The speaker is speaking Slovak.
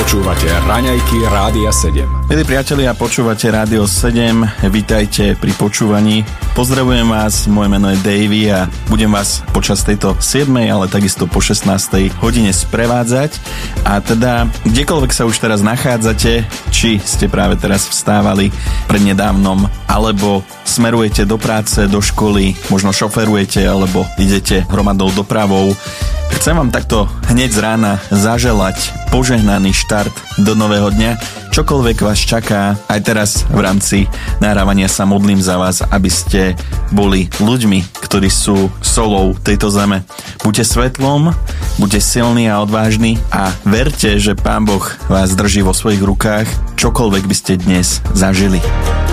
Počúvate Raňajky Rádia 7. Milí priatelia, počúvate Rádio 7, vítajte pri počúvaní. Pozdravujem vás, moje meno je Davey a budem vás počas tejto 7, ale takisto po 16 hodine sprevádzať. A teda, kdekoľvek sa už teraz nachádzate, či ste práve teraz vstávali prednedávnom, alebo smerujete do práce, do školy, možno šoferujete, alebo idete hromadnou dopravou, chcem vám takto hneď z rána zaželať požehnaný štart do nového dňa. Čokoľvek vás čaká, aj teraz v rámci nahrávania sa modlím za vás, aby ste boli ľuďmi, ktorí sú solou tejto zeme. Buďte svetlom, buďte silní a odvážni a verte, že Pán Boh vás drží vo svojich rukách, čokoľvek by ste dnes zažili.